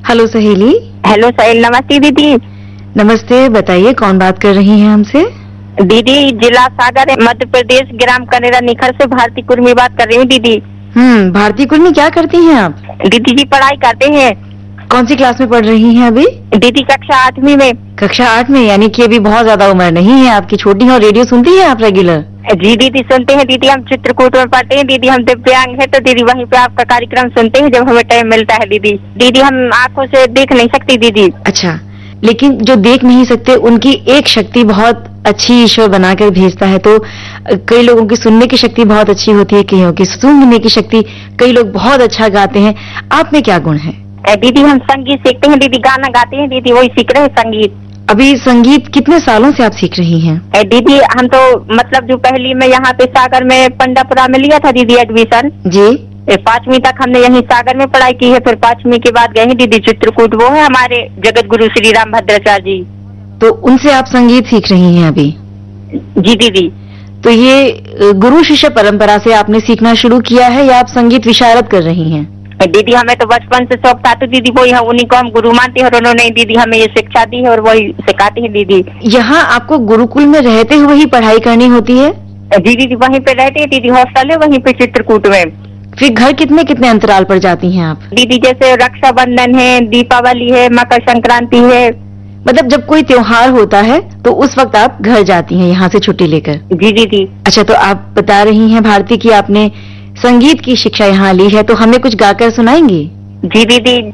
Hello सहेली। Hello सहेली, नमस्ते दीदी। नमस्ते, बताइए कौन बात कर रही हैं हमसे? दीदी जिला सागर मध्य प्रदेश, ग्राम कनेरा निखर से भारती कुर्मी बात कर रही हूँ दीदी। भारती कुर्मी, क्या करती हैं आप? दीदी जी पढ़ाई करते हैं। कौन सी क्लास में पढ़ रही हैं अभी? दीदी कक्षा 8वीं में। कक्षा 8 में, यानी कि अभी बहुत ज्यादा उम्र नहीं है आपकी, छोटी है। और रेडियो सुनती हैं आप रेगुलर? जी दीदी सुनते हैं दीदी, हम चित्रकूट में पढ़ते हैं दीदी, हम दिव्यांग है तो दीदी वहीं पे आपका कार्यक्रम सुनते हैं जब हमें टाइम मिलता है दीदी। दीदी हम आंखों से देख नहीं सकती दीदी। अच्छा, लेकिन जो देख नहीं सकते उनकी एक शक्ति बहुत अच्छी ईश्वर बनाकर भेजता है। तो कई लोगों की सुनने की शक्ति बहुत अच्छी होती है, कईयों की सूंघने की शक्ति, कई लोग बहुत अच्छा गाते हैं। आप में क्या गुण है? दीदी हम संगीत सीखते हैं दीदी, गाना गाते हैं दीदी, वही सीख रहे हैं संगीत। अभी संगीत कितने सालों से आप सीख रही हैं? दीदी हम तो मतलब जो पहली में यहाँ पे सागर में पंडापुरा में लिया था दीदी एडमिशन जी। 5वीं तक हमने यहीं सागर में पढ़ाई की है, फिर 5वीं के बाद गए हैं दीदी चित्रकूट, वो है हमारे जगत गुरु श्री राम भद्राचार्य जी। तो उनसे आप संगीत सीख रही हैं अभी? जी दीदी। तो ये गुरु शिष्य परंपरा से आपने सीखना शुरू किया है या आप संगीत विशारद कर रही हैं? दीदी हमें तो बचपन से शौक था तो दीदी वही उन्हीं को हम गुरु मानते हैं और उन्होंने दीदी हमें ये शिक्षा दी है और वही सिखाती है दीदी। यहाँ आपको गुरुकुल में रहते हुए ही पढ़ाई करनी होती है? जी दीदी वहीं पे रहते हैं दीदी, हॉस्टल है वहीं पे चित्रकूट में। फिर घर कितने कितने अंतराल पर जाती हैं आप? दीदी जैसे रक्षाबंधन है, दीपावली है, मकर संक्रांति है, मतलब जब कोई त्योहार होता है तो उस वक्त आप घर जाती हैं यहाँ से छुट्टी लेकर? जी दीदी। अच्छा, तो आप बता रही हैं भारती कि आपने संगीत की शिक्षा यहाँ ली है, तो हमें कुछ गाकर सुनाएंगी? जी दीदी।